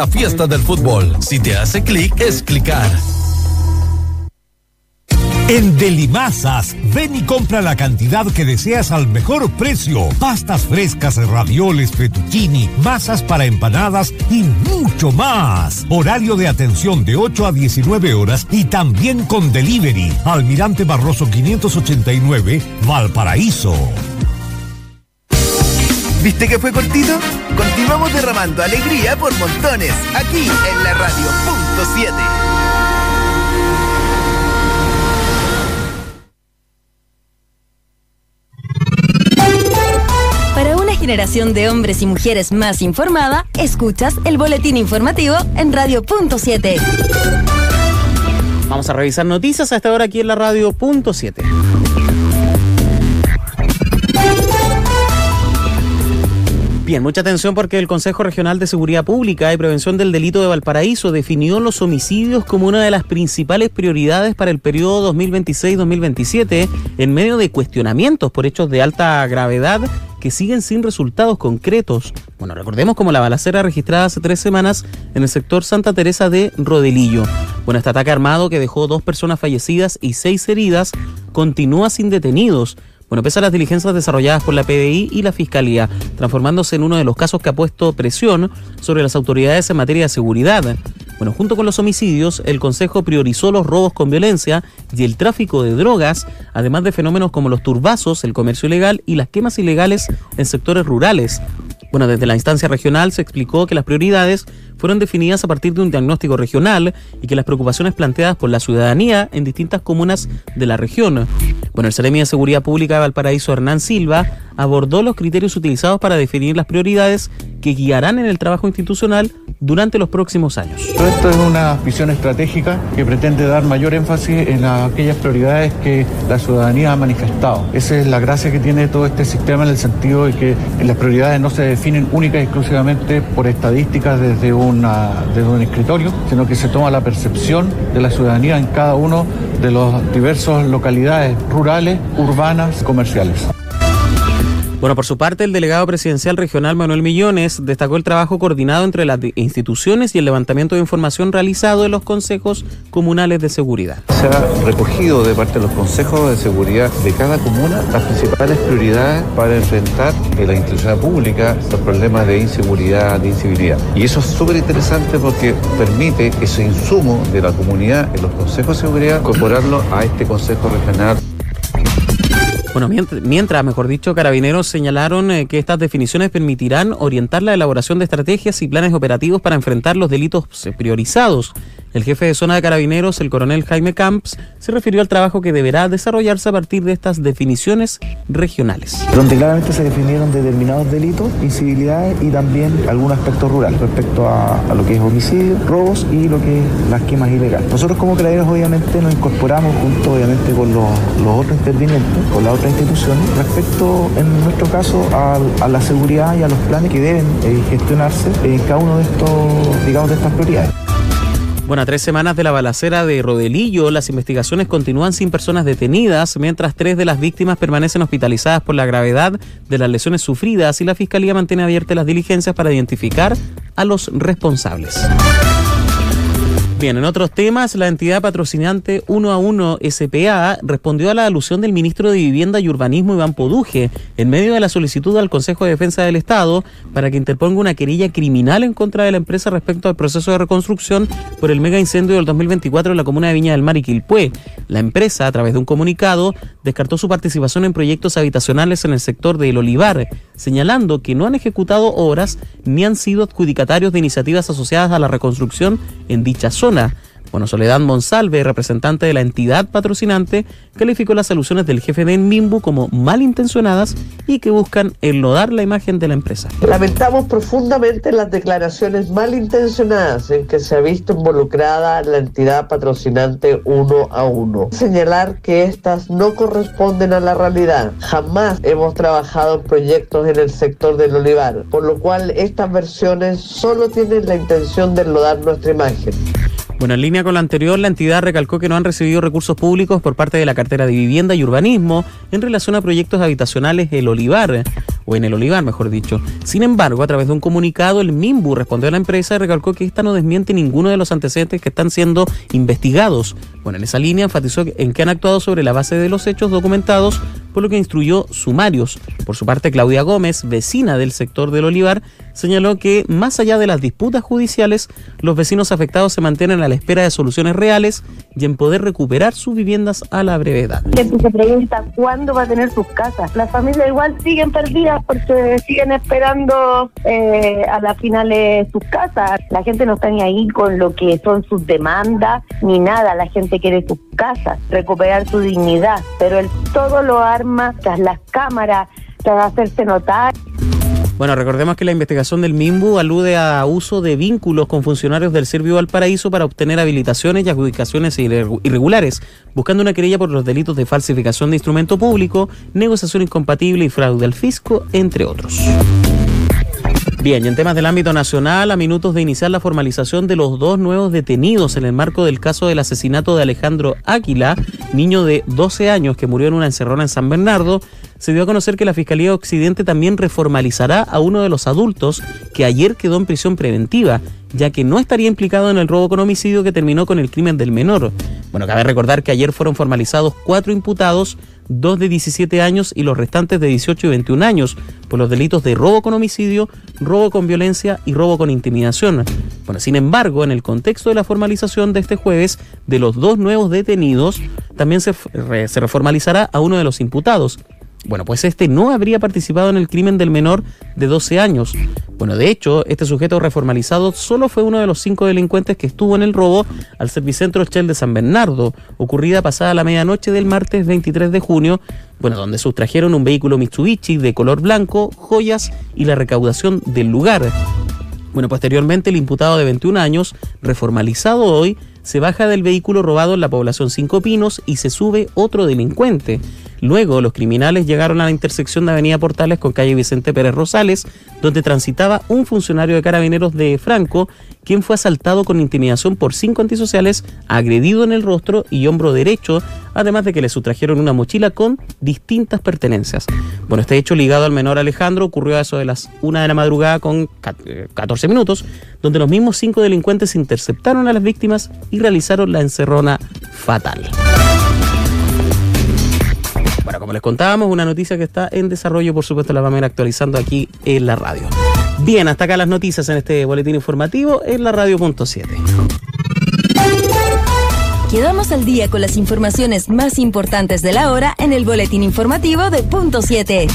La fiesta del fútbol. Si te hace clic, es clicar. En Delimasas, ven y compra la cantidad que deseas al mejor precio. Pastas frescas, ravioles, fettuccini, masas para empanadas y mucho más. Horario de atención de 8 a 19 horas y también con delivery. Almirante Barroso 589, Valparaíso. ¿Viste que fue cortito? Continuamos derramando alegría por montones, aquí en la radio .7. Para una generación de hombres y mujeres más informada, escuchas el boletín informativo en Radio .7. Vamos a revisar noticias a esta hora aquí en la Radio .7. Bien, mucha atención porque el Consejo Regional de Seguridad Pública y Prevención del Delito de Valparaíso definió los homicidios como una de las principales prioridades para el periodo 2026-2027 en medio de cuestionamientos por hechos de alta gravedad que siguen sin resultados concretos. Bueno, recordemos como la balacera registrada hace 3 semanas en el sector Santa Teresa de Rodelillo. Bueno, este ataque armado que dejó 2 personas fallecidas y 6 heridas continúa sin detenidos. Bueno, pese a las diligencias desarrolladas por la PDI y la Fiscalía, transformándose en uno de los casos que ha puesto presión sobre las autoridades en materia de seguridad. Bueno, junto con los homicidios, el Consejo priorizó los robos con violencia y el tráfico de drogas, además de fenómenos como los turbazos, el comercio ilegal y las quemas ilegales en sectores rurales. Bueno, desde la instancia regional se explicó que las prioridades fueron definidas a partir de un diagnóstico regional y que las preocupaciones planteadas por la ciudadanía en distintas comunas de la región. Bueno, el Seremi de Seguridad Pública de Valparaíso, Hernán Silva, abordó los criterios utilizados para definir las prioridades que guiarán en el trabajo institucional durante los próximos años. Esto es una visión estratégica que pretende dar mayor énfasis en aquellas prioridades que la ciudadanía ha manifestado. Esa es la gracia que tiene todo este sistema, en el sentido de que las prioridades no se definen única y exclusivamente por estadísticas desde un escritorio, sino que se toma la percepción de la ciudadanía en cada uno de las diversas localidades rurales, urbanas, comerciales. Bueno, por su parte, el delegado presidencial regional Manuel Millones destacó el trabajo coordinado entre las instituciones y el levantamiento de información realizado en los consejos comunales de seguridad. Se ha recogido de parte de los consejos de seguridad de cada comuna las principales prioridades para enfrentar en la institución pública los problemas de inseguridad, de incivilidad. Y eso es súper interesante porque permite ese insumo de la comunidad en los consejos de seguridad incorporarlo a este consejo regional. Bueno, mientras, Carabineros señalaron que estas definiciones permitirán orientar la elaboración de estrategias y planes operativos para enfrentar los delitos priorizados. El jefe de zona de Carabineros, el coronel Jaime Camps, se refirió al trabajo que deberá desarrollarse a partir de estas definiciones regionales. Donde claramente se definieron determinados delitos, incivilidades y también algún aspecto rural respecto a lo que es homicidio, robos y lo que es las quemas ilegales. Nosotros como Carabineros obviamente nos incorporamos junto obviamente con los otros intervinientes, con las otras instituciones, respecto en nuestro caso a la seguridad y a los planes que deben gestionarse en cada uno de estos, digamos, de estas prioridades. Bueno, a 3 semanas de la balacera de Rodelillo, las investigaciones continúan sin personas detenidas, mientras 3 de las víctimas permanecen hospitalizadas por la gravedad de las lesiones sufridas y la Fiscalía mantiene abiertas las diligencias para identificar a los responsables. Bien, en otros temas, la entidad patrocinante 1 a 1 SPA respondió a la alusión del ministro de Vivienda y Urbanismo, Iván Poduje, en medio de la solicitud al Consejo de Defensa del Estado para que interponga una querella criminal en contra de la empresa respecto al proceso de reconstrucción por el mega incendio del 2024 en la comuna de Viña del Mar y Quilpué. La empresa, a través de un comunicado, descartó su participación en proyectos habitacionales en el sector del Olivar, señalando que no han ejecutado obras ni han sido adjudicatarios de iniciativas asociadas a la reconstrucción en dicha zona. Bueno, Soledad Monsalve, representante de la entidad patrocinante, calificó las alusiones del jefe de Enmimbu como malintencionadas y que buscan enlodar la imagen de la empresa. Lamentamos profundamente las declaraciones malintencionadas en que se ha visto involucrada la entidad patrocinante 1 a 1. Señalar que estas no corresponden a la realidad. Jamás hemos trabajado en proyectos en el sector del olivar, por lo cual estas versiones solo tienen la intención de enlodar nuestra imagen. Bueno, en línea con lo anterior, la entidad recalcó que no han recibido recursos públicos por parte de la cartera de Vivienda y Urbanismo en relación a proyectos habitacionales en el Olivar, mejor dicho. Sin embargo, a través de un comunicado, el MIMBU respondió a la empresa y recalcó que esta no desmiente ninguno de los antecedentes que están siendo investigados. Bueno, en esa línea enfatizó en que han actuado sobre la base de los hechos documentados, por lo que instruyó sumarios. Por su parte, Claudia Gómez, vecina del sector del Olivar, señaló que más allá de las disputas judiciales, los vecinos afectados se mantienen a la espera de soluciones reales y en poder recuperar sus viviendas a la brevedad. Se pregunta cuándo va a tener sus casas. Las familias igual siguen perdidas porque siguen esperando a las finales sus casas. La gente no está ni ahí con lo que son sus demandas ni nada. La gente quiere sus casas, recuperar su dignidad, pero todo lo arma tras las cámaras, tras hacerse notar. Bueno, recordemos que la investigación del MIMBU alude a uso de vínculos con funcionarios del Servio Valparaíso para obtener habilitaciones y adjudicaciones irregulares, buscando una querella por los delitos de falsificación de instrumento público, negociación incompatible y fraude al fisco, entre otros. Bien, y en temas del ámbito nacional, a minutos de iniciar la formalización de los 2 nuevos detenidos en el marco del caso del asesinato de Alejandro Águila, niño de 12 años que murió en una encerrona en San Bernardo, se dio a conocer que la Fiscalía Occidente también reformalizará a uno de los adultos que ayer quedó en prisión preventiva, ya que no estaría implicado en el robo con homicidio que terminó con el crimen del menor. Bueno, cabe recordar que ayer fueron formalizados 4 imputados, 2 de 17 años y los restantes de 18 y 21 años, por los delitos de robo con homicidio, robo con violencia y robo con intimidación. Bueno, sin embargo, en el contexto de la formalización de este jueves de los 2 nuevos detenidos, también se reformalizará a uno de los imputados. Bueno, pues este no habría participado en el crimen del menor de 12 años. Bueno, de hecho, este sujeto reformalizado solo fue uno de los 5 delincuentes que estuvo en el robo al Servicentro Shell de San Bernardo, ocurrida pasada la medianoche del martes 23 de junio, bueno, donde sustrajeron un vehículo Mitsubishi de color blanco, joyas y la recaudación del lugar. Bueno, posteriormente el imputado de 21 años, reformalizado hoy, se baja del vehículo robado en la población Cinco Pinos y se sube otro delincuente. Luego, los criminales llegaron a la intersección de Avenida Portales con calle Vicente Pérez Rosales, donde transitaba un funcionario de Carabineros de Franco, quien fue asaltado con intimidación por 5 antisociales, agredido en el rostro y hombro derecho, además de que le sustrajeron una mochila con distintas pertenencias. Bueno, este hecho ligado al menor Alejandro ocurrió a eso de las 1 de la madrugada con 14 minutos, donde los mismos 5 delincuentes interceptaron a las víctimas y realizaron la encerrona fatal. Bueno, como les contábamos, una noticia que está en desarrollo, por supuesto la vamos a ir actualizando aquí en la radio. Bien, hasta acá las noticias en este boletín informativo en la radio.7. Quedamos al día con las informaciones más importantes de la hora en el boletín informativo de Punto 7.